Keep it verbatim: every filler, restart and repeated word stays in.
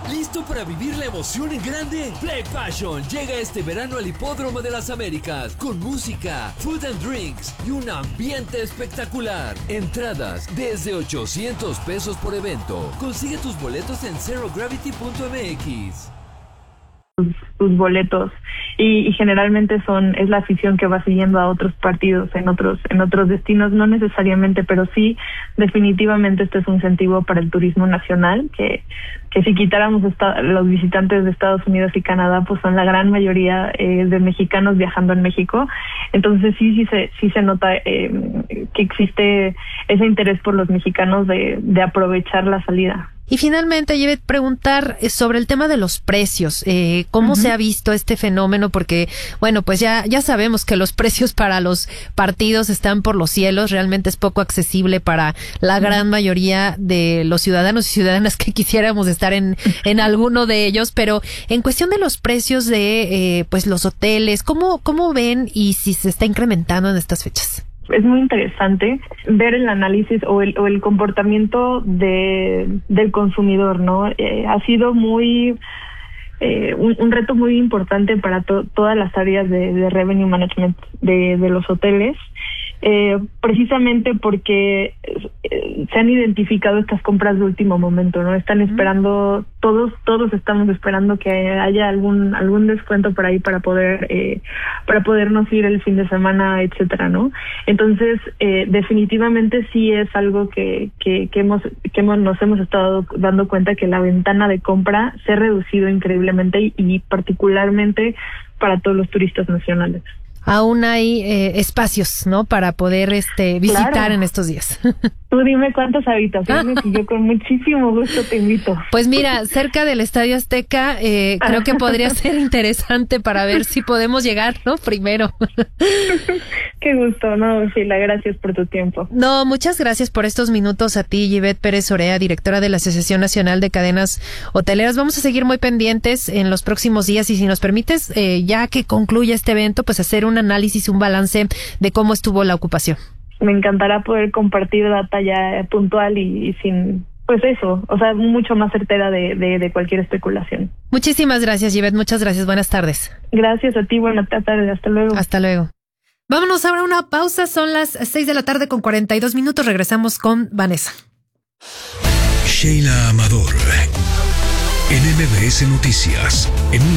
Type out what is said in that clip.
¿Listo para vivir la emoción en grande? Play Passion llega este verano al Hipódromo de las Américas con música, food and drinks y un ambiente espectacular. Entradas desde ochocientos pesos por evento. Consigue tus boletos en zero gravity punto m x. Sus, sus boletos y, y generalmente son es la afición que va siguiendo a otros partidos en otros en otros destinos, no necesariamente, pero sí definitivamente este es un incentivo para el turismo nacional que que si quitáramos esta, los visitantes de Estados Unidos y Canadá, pues son la gran mayoría eh, de mexicanos viajando en México. Entonces sí sí se sí se nota eh, que existe ese interés por los mexicanos de de aprovechar la salida. Y finalmente, Yvette, preguntar sobre el tema de los precios. Eh, ¿Cómo uh-huh. se ha visto este fenómeno? Porque, bueno, pues ya ya sabemos que los precios para los partidos están por los cielos. Realmente es poco accesible para la uh-huh. gran mayoría de los ciudadanos y ciudadanas que quisiéramos estar en, en alguno de ellos. Pero en cuestión de los precios de eh, pues los hoteles, ¿cómo, cómo ven y si se está incrementando en estas fechas? Es muy interesante ver el análisis o el, o el comportamiento de del consumidor, ¿no? Eh, ha sido muy eh, un, un reto muy importante para to, todas las áreas de, de revenue management de, de los hoteles, eh, precisamente porque eh, se han identificado estas compras de último momento, ¿no? Están esperando, todos todos estamos esperando que haya algún algún descuento por ahí para poder eh, para podernos ir el fin de semana, etcétera, ¿no? Entonces, eh, definitivamente sí es algo que que que hemos que hemos, nos hemos estado dando cuenta que la ventana de compra se ha reducido increíblemente y, y particularmente para todos los turistas nacionales. Aún hay eh, espacios, ¿no? Para poder este visitar claro. en estos días. Tú dime cuántas habitaciones y yo con muchísimo gusto te invito. Pues mira, cerca del Estadio Azteca, eh, creo que podría ser interesante para ver si podemos llegar, ¿no? Primero. Qué gusto, no, Sheila, gracias por tu tiempo. No, muchas gracias por estos minutos a ti, Yvette Pérez Orea, directora de la Asociación Nacional de Cadenas Hoteleras. Vamos a seguir muy pendientes en los próximos días y si nos permites, eh, ya que concluya este evento, pues hacer un análisis, un balance de cómo estuvo la ocupación. Me encantará poder compartir data ya puntual y, y sin, pues eso, o sea, mucho más certera de, de, de cualquier especulación. Muchísimas gracias, Yvette, muchas gracias, buenas tardes. Gracias a ti, buenas tardes, hasta luego. Hasta luego. Vámonos ahora a una pausa, son las seis de la tarde con cuarenta y dos minutos, regresamos con Vanessa. Sheila Amador, en M B S Noticias, en